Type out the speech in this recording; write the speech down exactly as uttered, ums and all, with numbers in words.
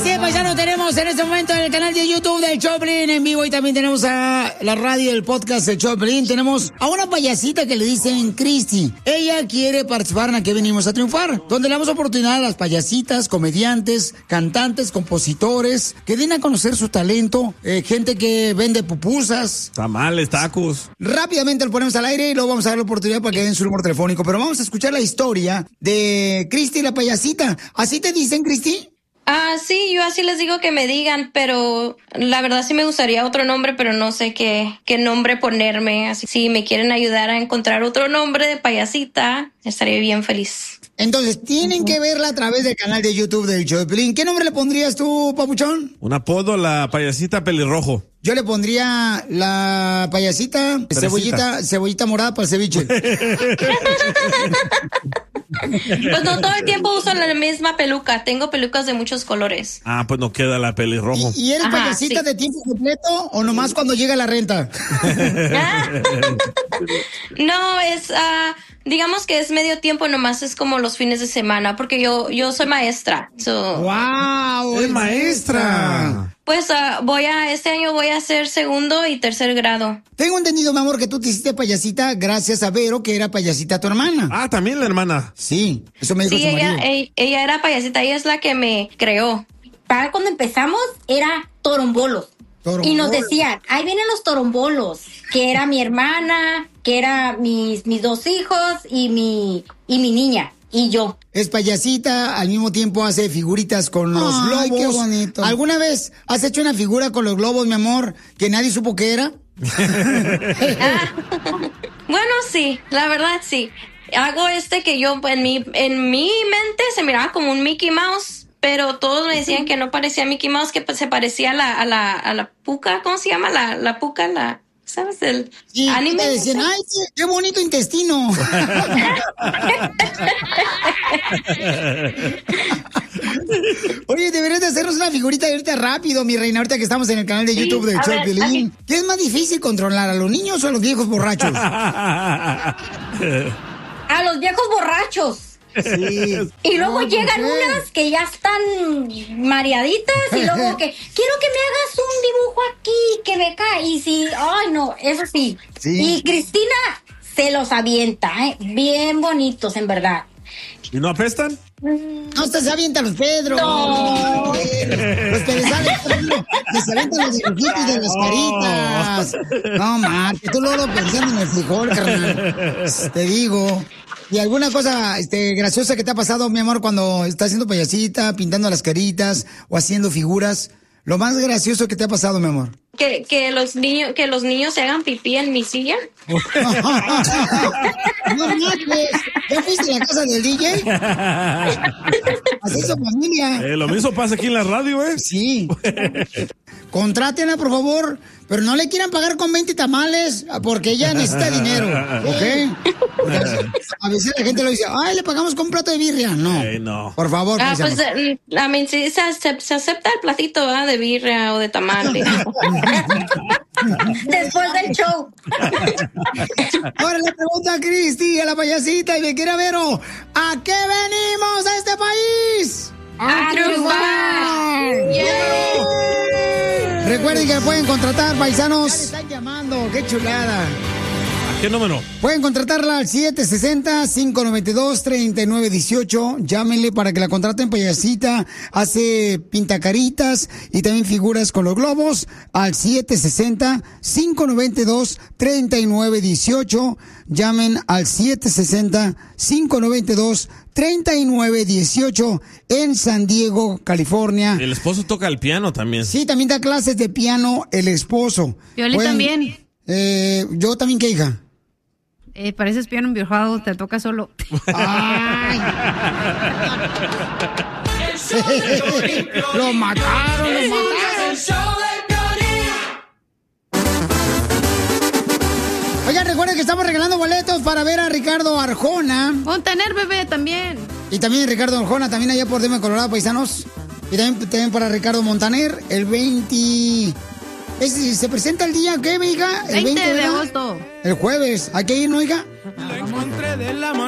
Así es, paisano, tenemos en este momento en el canal de YouTube del Choplin en vivo y también tenemos a la radio del podcast de Choplin. Tenemos a una payasita que le dicen Cristi. Ella quiere participar en Aquí Venimos a Triunfar, donde le damos oportunidad a las payasitas, comediantes, cantantes, compositores, que den a conocer su talento, eh, gente que vende pupusas. Tamales, tacos. Rápidamente lo ponemos al aire y luego vamos a dar la oportunidad para que den su número telefónico. Pero vamos a escuchar la historia de Cristi la payasita. ¿Así te dicen, Cristi? Ah, sí, yo así les digo que me digan, pero la verdad sí me gustaría otro nombre, pero no sé qué, qué nombre ponerme. Así si me quieren ayudar a encontrar otro nombre de payasita, estaré bien feliz. Entonces, tienen que verla a través del canal de YouTube del Choplin. ¿Qué nombre le pondrías tú, papuchón? Un apodo, la payasita pelirrojo. Yo le pondría la payasita Teresita. cebollita, cebollita morada para el ceviche. Pues no todo el tiempo uso la misma peluca. Tengo pelucas de muchos colores. Ah, pues no queda la pelirrojo. ¿Y, y eres Ajá, payasita sí. de tiempo completo o nomás cuando llega la renta? No, es, uh, digamos que es medio tiempo, nomás es como los fines de semana, porque yo, yo soy maestra. So, ¡Wow! ¡Es maestra! Pues uh, voy a, este año voy a hacer segundo y tercer grado. Tengo entendido, mi amor, que tú te hiciste payasita gracias a Vero, que era payasita tu hermana. Ah, también la hermana. Sí, eso me dijo Sí, su ella, marido. ella, ella era payasita, ella es la que me creó. Para cuando empezamos era torombolos. Torombolos. Y nos decían, ahí vienen los torombolos, que era mi hermana, que era mis, mis dos hijos y mi, y mi niña. Y yo. Es payasita, al mismo tiempo hace figuritas con los Ay, globos. qué bonito. ¿Alguna vez has hecho una figura con los globos, mi amor, que nadie supo que era? Ah, bueno, sí, la verdad sí. Hago este que yo en mi, en mi mente se miraba como un Mickey Mouse, pero todos me decían que no parecía Mickey Mouse, que se parecía a la, a la, a la puca, ¿cómo se llama? La, la puca, la, ¿sabes? El Sí, anime. te decían, ay, qué, qué bonito intestino. Oye, deberías de hacernos una figurita ahorita rápido, mi reina, ahorita que estamos en el canal de Sí, YouTube de a ver, Choplin. aquí. ¿Qué es más difícil controlar, a los niños o a los viejos borrachos? A los viejos borrachos. Sí. Y luego Ay, llegan ¿por qué? unas que ya están mareaditas y luego que quiero que me hagas un dibujo aquí, que me cae. Y si, ay no, eso sí. Sí. Y Cristina se los avienta, ¿eh? Bien bonitos, en verdad. ¿Y no apestan? No, usted se avienta los Pedro. No. Los que les salen, que se avientan los dibujitos de las caritas. No, Marta, tú luego pensando en el frijol, carnal. Te digo. ¿Y alguna cosa este, graciosa que te ha pasado, mi amor, cuando estás haciendo payasita, pintando las caritas o haciendo figuras? Lo más gracioso que te ha pasado, mi amor. Que, que los niños, que los niños se hagan pipí en mi silla. No manches, ¿ya fuiste a la casa del D J? Así es su familia. Eh, lo mismo pasa aquí en la radio, ¿eh? Sí. Contrátenla, por favor, pero no le quieran pagar con veinte tamales porque ella necesita dinero, ¿ok? Porque a veces la gente lo dice, ay, le pagamos con un plato de birria. No, Eh, no. por favor. Ah, paisanos. pues, eh, a mí sí se, ace- se acepta el platito, ¿verdad? De birria o de tamal. Después del show. Ahora le pregunta a Cristi, a la payasita, y me quiere Vero, ¿a qué venimos a este país? ¡A triunfar! ¡Yeah! Recuerden que pueden contratar, paisanos. Ya le están llamando, qué chulada. ¿A qué número? Pueden contratarla al siete seis cero, cinco nueve dos, tres nueve uno ocho. Llámenle para que la contraten, payasita. Hace pintacaritas y también figuras con los globos al siete seis cero, cinco nueve dos, tres nueve uno ocho. Llamen al siete seis cero, cinco nueve dos, tres nueve uno ocho en San Diego, California. El esposo toca el piano también. Sí, también da clases de piano el esposo. Violín Pueden- también. Eh, yo también, ¿qué hija? Eh, pareces piano enviejado, te toca solo. Ay. Lo mataron, lo mataron. Oigan, recuerden que estamos regalando boletos para ver a Ricardo Arjona. Montaner, bebé, también. Y también Ricardo Arjona, también allá por Denver, Colorado, paisanos. Y también, también para Ricardo Montaner, el veinte... Es- ¿Se presenta el día qué, hija? El veinte de ¿verdad? agosto. El jueves. ¿Hay que ir, no, hija? Vamos.